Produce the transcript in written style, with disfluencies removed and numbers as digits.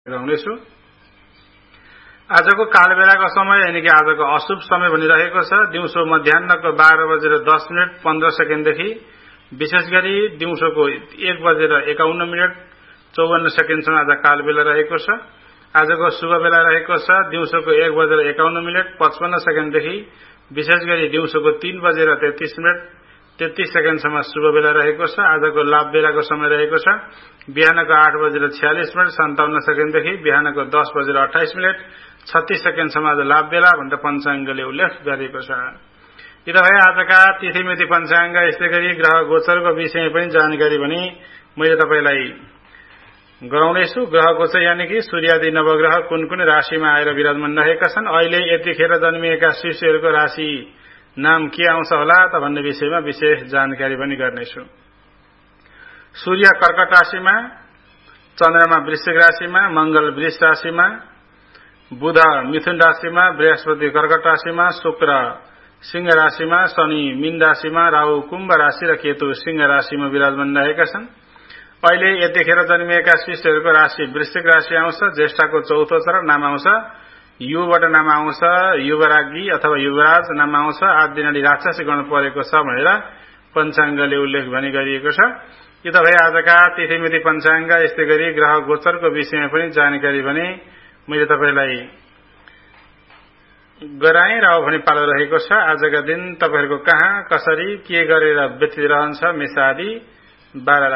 गराउनेछु। आजको कालबेलाको समय यानी कि आजको अशुभ समय भनिरहेको छ दिउँसो मध्याह्नको 12:10:15 देखि विशेष गरी दिउँसोको 1:51:54 आज कालबेला रहेको छ। आजको शुभ बेला रहेको छ दिउँसोको 1:51:55 देखि विशेष गरी दिउँसोको 3:33:33 शुभ बेला रहेको छ। आजको लाभ बेलाको समय रहेको छ बिहानको 8:46:57 देखि बिहानको 10:28:36 आज लाभ बेला भनेर पञ्चाङ्गले उल्लेख गरेको छ। यी त भए आजका तिथिमिति पञ्चाङ्ग। यस्तै गरी ग्रह गोचरको विषयमा पनि जानकारी भने मैले तपाईलाई गराउनेछु। ग्रह गोचर यानी कि सूर्यादि नवग्रह कुन कुन राशिमा आएर विराजमान रहेका छन्, अहिले यतिखेर जन्मिएका शिशुहरूको राशि नाम के आउँछ होला त भन्ने विषयमा विशेष जानकारी पनि गर्नेछु। सूर्य कर्कट राशिमा, चन्द्रमा वृश्चिक राशिमा, मंगल वृष राशिमा, बुध मिथुन राशिमा, बृहस्पति कर्कट राशिमा, शुक्र सिंह राशिमा, शनि मीन राशिमा, राहु कुम्भ राशि र केतु सिंह राशिमा विराजमान रहेका छन्। अहिले यतिखेर जन्मिएका शिशुहरूको राशि वृश्चिक राशि आउँछ। ज्येष्ठको चौथो चरण नाम आउँछ युबाट नाम आउँछ युवरागी अथवा युवराज नाम आउँछ। आज दिनाडी राक्षसी गण परेको छ भनेर पञ्चाङ्गले उल्लेख पनि गरिएको छ। यो त भए आजका तिथिमिति पञ्चाङ्ग। यस्तै गरी ग्रह गोचरको विषयमा पनि जानकारी भने मैले तपाईलाई गराएँ र अब भने पालो रहेको छ। आजका दिन तपाईहरुको कहाँ कसरी के गरेर व्यतीत रहन्छ मेष आदि 12